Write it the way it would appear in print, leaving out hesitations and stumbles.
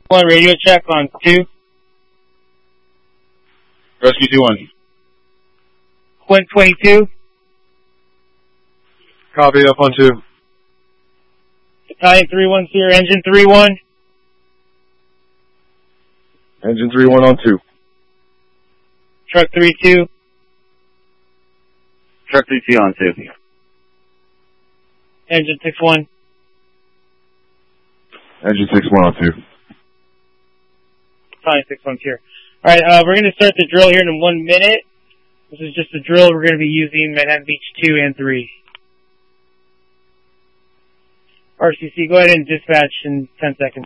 1, radio check on 2. Rescue 2-1. Quint 22. Copy, up on 2. Battalion 3-1, Sierra, engine 3-1. Engine 3-1 on 2. Truck 3-2. Truck 3-2 on 2. Engine 6-1. Engine 6-1 on 2. Battalion 6-1 here. Alright, we're going to start the drill here in 1 minute. This is just a drill we're going to be using Manhattan Beach 2 and 3. RCC, go ahead and dispatch in 10 seconds.